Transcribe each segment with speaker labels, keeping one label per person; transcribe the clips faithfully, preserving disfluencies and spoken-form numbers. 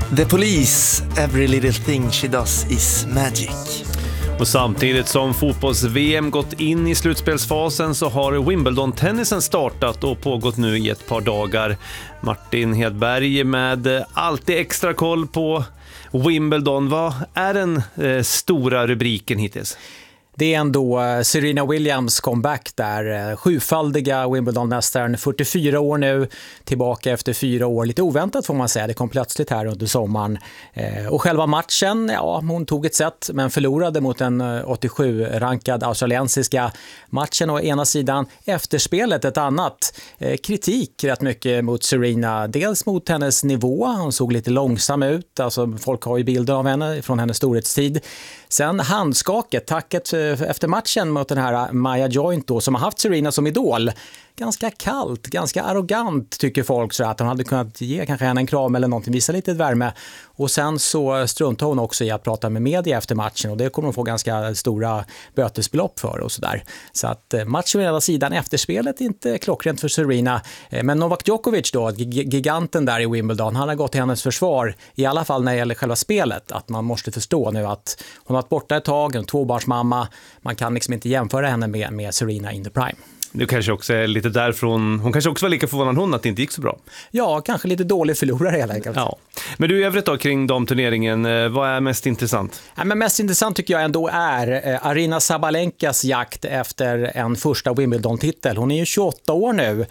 Speaker 1: The Police, every little thing she does is magic.
Speaker 2: Och samtidigt som fotbolls-V M gått in i slutspelsfasen så har Wimbledon-tennisen startat och pågått nu i ett par dagar. Martin Hedberg med alltid extra koll på Wimbledon. Vad är den eh, stora rubriken hittills?
Speaker 3: Det är ändå Serena Williams comeback där, sjufaldiga Wimbledon-mästaren, fyrtiofyra år nu, tillbaka efter fyra år, lite oväntat får man säga, det kom plötsligt här under sommaren. Och själva matchen, ja, hon tog ett set men förlorade mot en åttiosju-rankad australiensiska. Matchen å ena sidan, efterspelet ett annat. Kritik rätt mycket mot Serena, dels mot hennes nivå, hon såg lite långsam ut, alltså folk har ju bilder av henne från hennes storhetstid. Sen handskaket, tacket efter matchen mot den här Maya Joint då, som har haft Serena som idol. Ganska kallt, ganska arrogant tycker folk, så att hon hade kunnat ge kanske henne en kram eller någonting, visa lite värme. Och sen så struntade hon också i att prata med media efter matchen och det kommer hon få ganska stora bötesbelopp för och sådär. Så att matchen å ena sidan, efterspelet inte klockrent för Serena. Men Novak Djokovic då, giganten där i Wimbledon, han har gått till hennes försvar, i alla fall när det gäller själva spelet, att man måste förstå nu att hon har varit borta ett tag, en tvåbarnsmamma, man kan liksom inte jämföra henne med, med Serena in the prime.
Speaker 2: Det kanske också är lite därifrån. Hon kanske också var lika förvånad hon att det inte gick så bra.
Speaker 3: Ja, kanske lite dålig förlorare helt enkelt.
Speaker 2: Ja. Men du, i övrigt då kring damturneringen, vad är mest intressant?
Speaker 3: Ja, men mest intressant tycker jag ändå är eh, Aryna Sabalenkas jakt efter en första Wimbledon-titel. Hon är ju tjugoåtta år nu,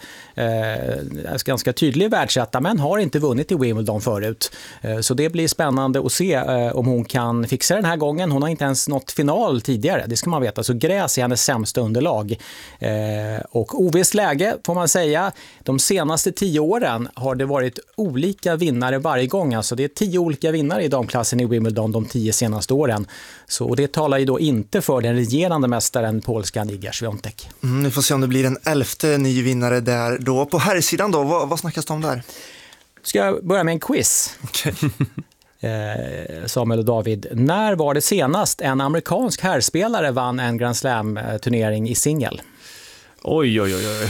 Speaker 3: eh, ganska tydlig världsetta, men har inte vunnit i Wimbledon förut. Eh, så det blir spännande att se eh, om hon kan fixa den här gången. Hon har inte ens nått final tidigare, det ska man veta. Så gräs är hennes sämsta underlag. Eh, Och ovisst läge får man säga. De senaste tio åren har det varit olika vinnare varje gång. Alltså det är tio olika vinnare i damklassen i Wimbledon de tio senaste åren. Så, och det talar ju då inte för den regerande mästaren polskan Iga Świątek.
Speaker 1: Mm, vi får se om det blir en elfte ny vinnare där då. På här sidan då, vad, vad snackas det om där?
Speaker 3: Ska jag börja med en quiz?
Speaker 1: Okay.
Speaker 3: Eh, Samuel och David, när var det senast en amerikansk herrspelare vann en Grand Slam-turnering i singel?
Speaker 2: Oj, oj, oj, oj.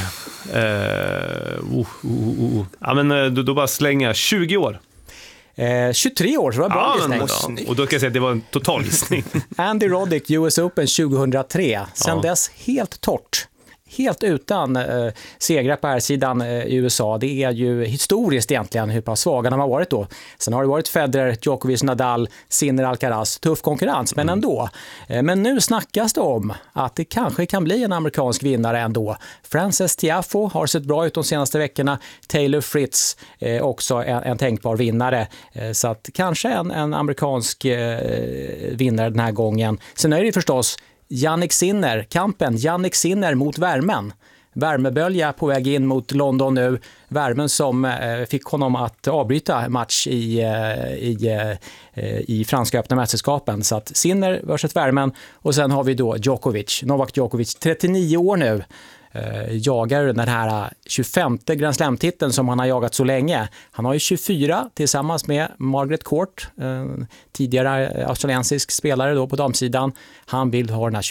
Speaker 2: Eh, uh, uh, uh. Ja, men då, då bara slänga tjugo år.
Speaker 3: Eh, tjugotre år, så det var bra
Speaker 2: ja, men,
Speaker 3: gissning.
Speaker 2: ja. Och då kan jag säga att det var en total gissning.
Speaker 3: Andy Roddick, U S Open tjugohundratre. Sen
Speaker 2: ja.
Speaker 3: dess helt torrt. Helt utan eh, segrar på här sidan eh, i U S A. Det är ju historiskt egentligen hur pass svaga de har varit då. Sen har det varit Federer, Djokovic, Nadal, Sinner, Alcaraz. Tuff konkurrens, men ändå. Eh, men nu snackas det om att det kanske kan bli en amerikansk vinnare ändå. Frances Tiafoe har sett bra ut de senaste veckorna. Taylor Fritz eh, också en, en tänkbar vinnare. Eh, så att kanske en, en amerikansk eh, vinnare den här gången. Sen är det förstås Jannik Sinner, kampen Jannik Sinner mot värmen. Värmebölja på väg in mot London nu. Värmen som eh, fick honom att avbryta match i, eh, i, eh, i franska öppna mästerskapen. Så att Sinner versus värmen. Och sen har vi då Djokovic, Novak Djokovic, trettionio år nu. Eh, jagar den här tjugofemte Grand Slam-titeln som han har jagat så länge. Han har ju tjugofyra tillsammans med Margaret Court, eh, tidigare australiensisk spelare då på damsidan. Han vill ha den här